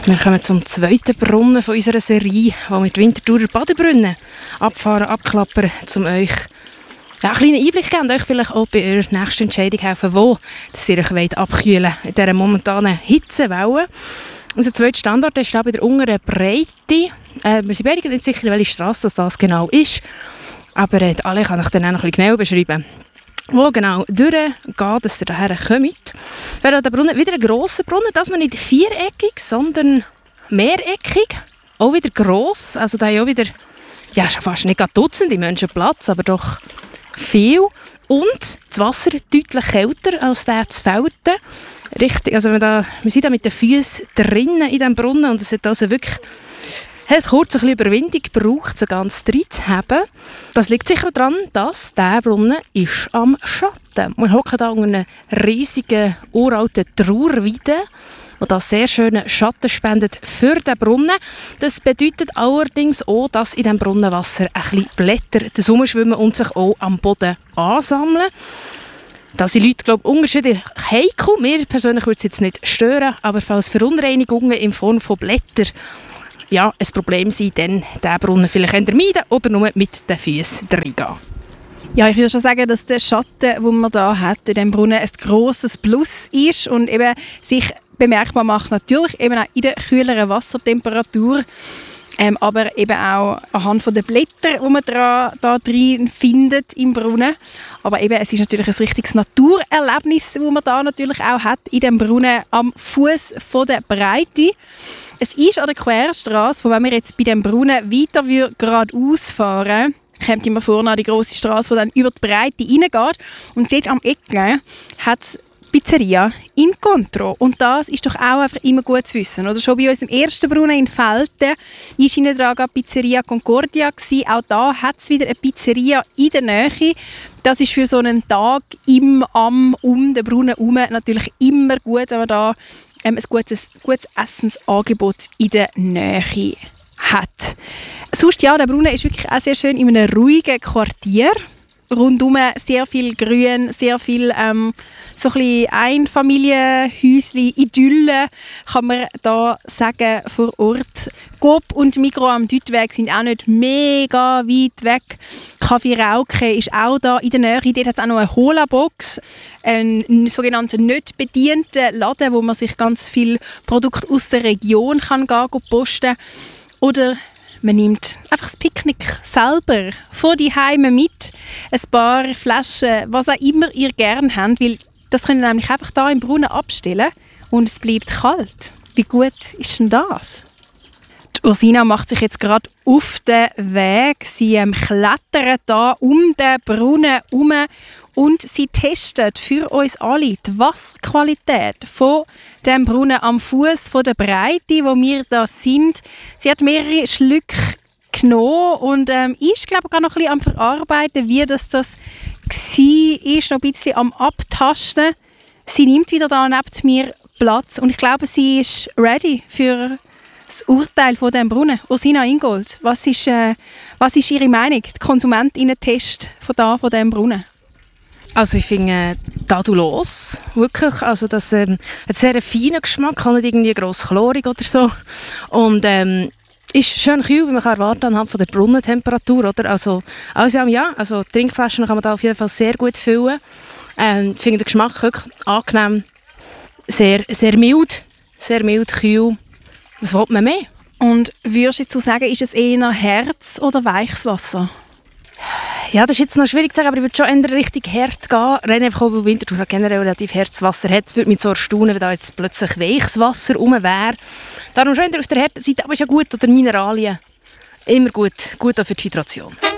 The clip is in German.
Wir kommen zum zweiten Brunnen von unserer Serie, wo wir die Winterthurer Badebrunnen abfahren, abklappern, um euch einen kleinen Einblick geben und euch vielleicht auch bei eurer nächsten Entscheidung helfen, wo ihr euch abkühlen wollt in dieser momentanen Hitzewelle. Unser zweiter Standort ist bei der unteren Breite. Wir sind beide nicht sicher, welche Strasse das genau ist, aber alle kann ich dann auch noch ein bisschen genauer beschreiben. Wo genau durchgeht, dass ihr daher kommt. Wäre der Brunnen wieder ein grosser Brunnen, das man nicht viereckig, sondern mehreckig. Auch wieder gross, also da haben auch wieder schon fast nicht Dutzende Menschen Platz, aber doch viel. Und das Wasser deutlich kälter als der zu Felten. Richtig, also wir sind da mit den Füßen drinnen in diesem Brunnen und es hat also wirklich kurz ein bisschen Überwindung gebraucht, so ganz drin zu haben. Das liegt sicher daran, dass dieser Brunnen ist am Schatten. Wir hocken hier unter einer riesigen, uralten Trauerweide, die da sehr schönen Schatten spendet für den Brunnen. Das bedeutet allerdings auch, dass in diesem Brunnenwasser ein bisschen Blätter schwimmen und sich auch am Boden ansammeln. Da sind Leute, glaube ich, unterschiedlich heikel. Mir persönlich würde es jetzt nicht stören, aber falls Verunreinigungen in Form von Blättern ein Problem sein, dann diesen Brunnen vielleicht meiden oder nur mit den Füßen reingehen. Ja, ich würde schon sagen, dass der Schatten, den man hier hat, in diesem Brunnen ein grosses Plus ist und eben sich bemerkbar macht, natürlich eben auch in der kühleren Wassertemperatur, aber eben auch anhand der Blätter, die man da drin findet im Brunnen. Aber eben, es ist natürlich ein richtiges Naturerlebnis, das man da natürlich auch hat in dem Brunnen am Fuß der Breite. Es ist an der Querstrasse, von wenn wir jetzt bei dem Brunnen weiter geradeaus fahren, kommt immer vorne an die grosse Strasse, die dann über die Breite reingeht. Und dort am Ecke hat es Pizzeria Incontro. Und das ist doch auch einfach immer gut zu wissen. Oder schon bei uns im ersten Brunnen in Velten war hinten dran Pizzeria Concordia gewesen. Auch da hat es wieder eine Pizzeria in der Nähe. Das ist für so einen Tag um den Brunnen herum natürlich immer gut, wenn man da ein gutes Essensangebot in der Nähe hat. Sonst, der Brunnen ist wirklich auch sehr schön in einem ruhigen Quartier. Rundum sehr viel Grün, sehr viel so ein bisschen Einfamilienhäuschen, Idylle, kann man da sagen, vor Ort. Coop und Migros am Deutweg sind auch nicht mega weit weg. Kaffee Rauke ist auch da in der Nähe. Dort hat es auch noch eine Hola-Box, einen sogenannten nicht bedienten Laden, wo man sich ganz viele Produkte aus der Region kann posten kann. Oder man nimmt einfach das Picknick selber von die Heime mit. Ein paar Flaschen, was auch immer ihr gerne habt, weil das können nämlich einfach da im Brunnen abstellen und es bleibt kalt. Wie gut ist denn das? Die Ursina macht sich jetzt gerade auf den Weg. Sie klettert da um den Brunnen herum und sie testet für uns alle die Wasserqualität von dem Brunnen am Fuß der Breite, wo wir da sind. Sie hat mehrere Schlücke genommen und ist, glaube ich, noch ein bisschen am Verarbeiten, wie das war, ist noch ein bisschen am Abtasten. Sie nimmt wieder da neben mir Platz und ich glaube, sie ist ready für das Urteil von dem Brunnen. Ursina Ingold, was ist Ihre Meinung, der Konsumentinnen-Test von diesem Brunnen? Also ich finde tadellos, wirklich. Also das hat einen sehr feinen Geschmack, nicht irgendwie gross chlorig oder so. Und ist schön kühl, wie man kann erwarten anhand von der Brunnentemperatur, oder? Also Trinkflaschen kann man da auf jeden Fall sehr gut füllen. Ich finde den Geschmack wirklich angenehm, sehr, sehr mild, kühl. Was will man mehr? Und würdest du jetzt sagen, ist es eher Herz- oder weiches Wasser? Ja, das ist jetzt noch schwierig zu sagen, aber ich würde schon eher richtig hart gehen. Rein einfach auch, weil Winterthur generell relativ hartes Wasser hat. Es würde mich so erstaunen, wenn da jetzt plötzlich weiches Wasser rum wäre. Darum schon eher auf der harten Seite, aber ist ja gut. Oder Mineralien. Immer gut auch für die Hydration.